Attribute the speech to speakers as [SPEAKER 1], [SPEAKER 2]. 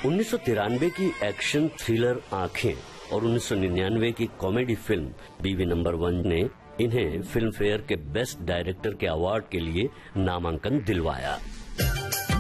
[SPEAKER 1] 1993 की action thriller आंखें और 1999 की कॉमेडी फिल्म बीवी नंबर 1 ने इन्हें फिल्म फेयर के बेस्ट डायरेक्टर के अवार्ड के लिए नामांकन दिलवाया।